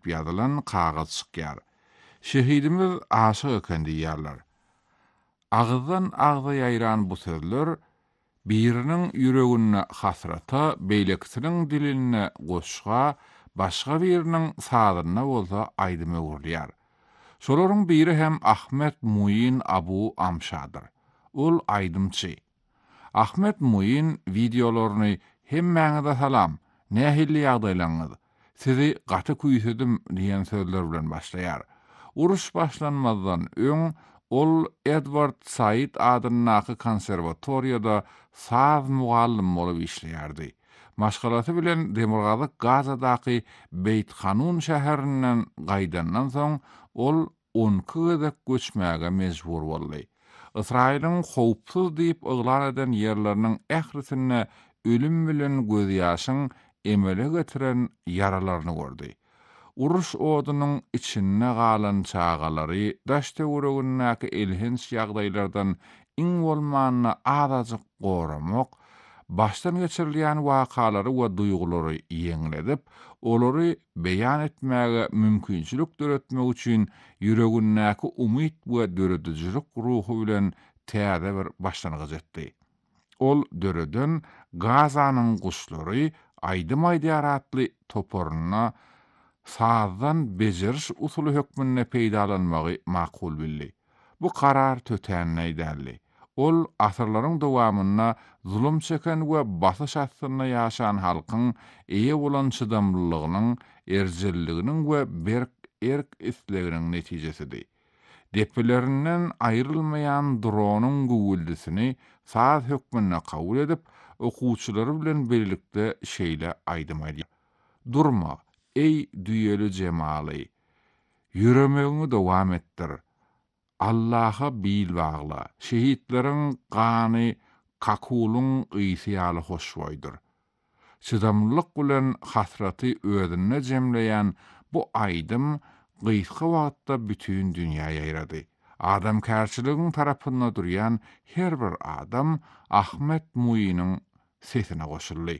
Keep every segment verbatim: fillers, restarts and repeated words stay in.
edip yazılan kağıt çıkýar. Şehidimiz aşyk eken diýýärler. Ağızdan ağza ýaýran bu sözler biriniň ýüregine hasrata, beýleksiniň diline goşga, başga biriniň sadyna bolsa aýdyma gurulýar. Şolaryň biri hem Ahmet Muyin Abu Amşadyr. Ol aýdymçy. Ahmet Muyin videolaryny hemmäňize salam, nähilli ýagdaýlaryňyz, sizi gaty küýsedim diýen sözler bilen başlaýar. Uruş başlanmazdan öň ol Edward Said adynyň konserwatoriýada saz mugallim bolup işleýärdi. Maşgalaty bilen Demirgazyk Gazadaky Beythanun şäherinden gaýdandan soň ol on iki gezek göçmäge mejbur boldy. Israýlyň howpsuz diýip yglan eden ýerleriniň ährisine ölüm bilen göz ýaşyň emele getiren yaralaryny gördü. Uruş odunyň içinde galan çağalary daşta urugunnaky elhens ýagdaýlardan iň bolmanyny azadyk goramak, baştan geçirilýän wakalary we duýgulary ýeňledip, olary beýan etmäge mümkinçilik döretmek üçin ýüreginäki umyt we döredüjilik ruhu bilen täze bir başlangıç etdi. Ol döreden Gazanyň guşlary aýdym aýdýar atly toporuna sazdan bejeriş usuly hökmünde peýdalanmagy makul bildi. Bu karar tötäň näýdäli. Ol asyrlaryň dowamyna zulüm çeken we basyş astyna ýaşan halkyň eýe bolan çydamlylygynyň, erjelliginiň we berk erk isleginiň netijesidir. Depelerinden aýrylmaýan dronyň güwüldisini saz hökmüne kabul edip, okuwçylary bilen birlikde şeýle aýdymaýdy. Durma, ey düýeli jemaly, ýüremegiňi dowam etdir. Allaha bil bagla, şehitleriň gany kakuluň ýsyýaly hoşboýdur. Çydamlyk bilen hasraty özüne jemleýän bu aýdym gysga wagtda bütün dünýäye ýaýrady. Adam kärçiligiň tarapynda durýan her bir adam Ahmet Muýinyň sesine goşuldy.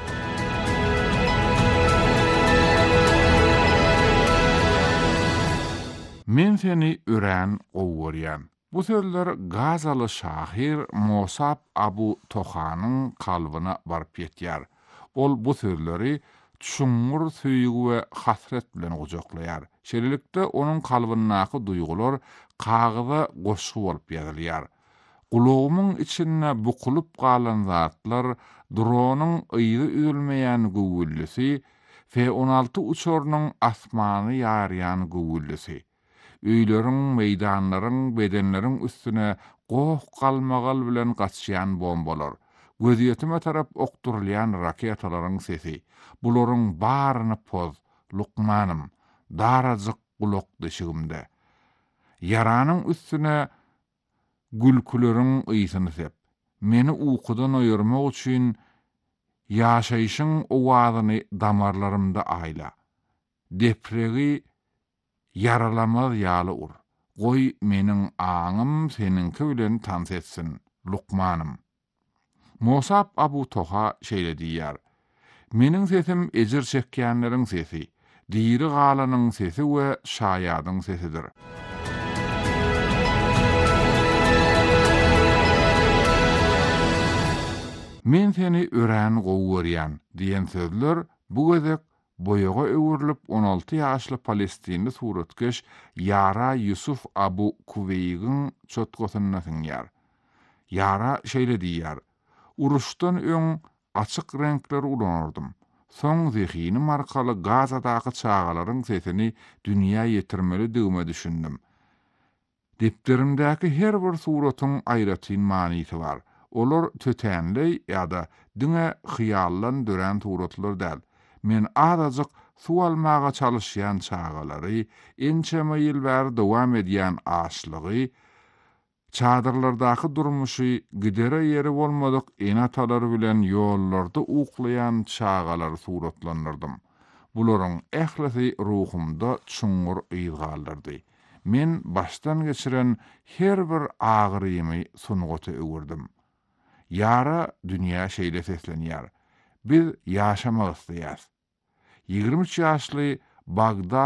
Men seni ören gowurýan. Bu sözler Gazaly şahir Musab Abu Tohanyň kalbyna baryp ýetýär. Ol bu sözleri çuňur süýgü we hasret bilen gojaklaýar. Şeýlelikde onuň kalbyndaky duýgular kagyza goşgy bolup ýazylýar. Gulagymyň içinde bukulup galan zatlar dronyň ýygy üzülmeýän güwüllisi F on alty uçorunyň asmany ýarýan güwüllisi. Öýleriň, meýdanlaryň, bedenleriň üstüne goh galmagal bilen gaçýan bombalar, gözýetime tarap okturulýan raketalaryň sesi. Bularyň baryny poz, Lukmanym, darajyk gulak deşigimde. Yaranyň üstüne gülküleriň ýysyny sep. Meni uykudan oýurmak üçin ýaşaýyşyň owazyny damarlarymda aýla. Depregi yaralamaz ýaly ur. Goý meniň aňym seninki bilen tans etsin, Lukmanym. Musab Abu Toha şeýle diýýär. Meniň sesim ejir çekýänleriň sesi, diri galanyň sesi we şaýadyň sesidir. Men seni ören gowurýan diýen sözler bu gezek boyaga öwürlüp on alty ýaşly Palestinli suratkeş Yara Yusuf Abu Kuveygiň çotgosyna sinýär. Yara şeýle diýýär. Uruşdan öň açyk renkler ulanardym. Soň zehini markaly Gazadaky çağalaryň sesini dünýä ýetirmeli diýme düşündim. Depterimdäki her bir suratyň aýratyn manysy bar. Olar tötenli ýa-da diňe hyýallan dören suratlar däl. Men azajyk suw almaga çalışýan çağalary, ençeme ýyllar dowam edýän açlygy, çadırlardaky durmuşy, gidere ýeri bolmadyk enatalar bilen ýollarda uklayan çağalar suratlanyrdım. Bularyň ählisi ruhumda çuňur ýygaldardy. Men baştan geçiren her bir agyrymy sunugaty öwürdim. Yara dünýä şeýle seslenýär. Biz ýaşamak isleýäs. ýygrimi üç ýaşly Bagdad